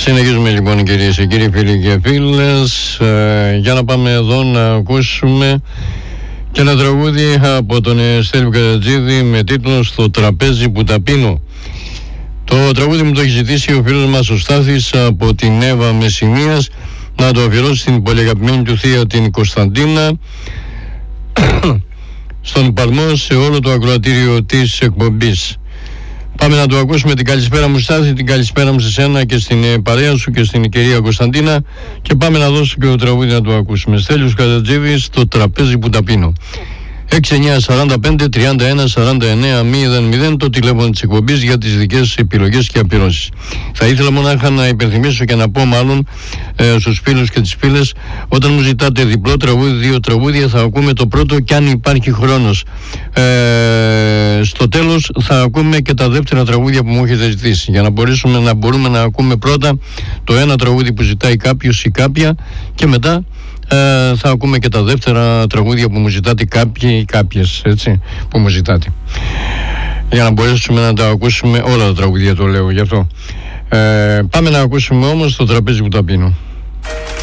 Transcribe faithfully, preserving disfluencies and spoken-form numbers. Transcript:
Συνεχίζουμε λοιπόν, κυρίες και κύριοι, φίλοι και φίλες, ε, για να πάμε εδώ να ακούσουμε και ένα τραγούδι από τον Στέλιο Καρατζίδη με τίτλο «Στο τραπέζι που τα πίνω». Το τραγούδι μου το έχει ζητήσει ο φίλος μας ο Στάθης από την Εύα Μεσσηνίας, να το αφιερώσει στην πολύ αγαπημένη του θεία την Κωνσταντίνα, στον Παλμό, σε όλο το ακροατήριο της εκπομπής. Πάμε να το ακούσουμε. Την καλησπέρα μου Στάθη, την καλησπέρα μου σε σένα και στην ε, παρέα σου και στην κυρία Κωνσταντίνα, και πάμε να δώσω και το τραγούδι να το ακούσουμε. Στέλιος Καρατζίδης, «Στο τραπέζι που τα πίνω». έξι εννιά σαράντα πέντε τριάντα ένα σαράντα εννέα μηδέν μηδέν το τηλέφωνο της εκπομπής για τις δικές επιλογές και αφιερώσεις. Θα ήθελα μονάχα να υπενθυμίσω και να πω μάλλον ε, στους φίλους και τις φίλες, όταν μου ζητάτε διπλό τραγούδι, δύο τραγούδια, θα ακούμε το πρώτο και αν υπάρχει χρόνος ε, στο τέλος θα ακούμε και τα δεύτερα τραγούδια που μου έχετε ζητήσει, για να μπορέσουμε να μπορούμε να ακούμε πρώτα το ένα τραγούδι που ζητάει κάποιος ή κάποια, και μετά Ε, θα ακούμε και τα δεύτερα τραγούδια που μου ζητάτε κάποιοι ή κάποιες, έτσι, που μου ζητάτε, για να μπορέσουμε να τα ακούσουμε όλα τα τραγούδια, το λέω γι' αυτό. Ε, πάμε να ακούσουμε όμως το τραπέζι που τα πίνω.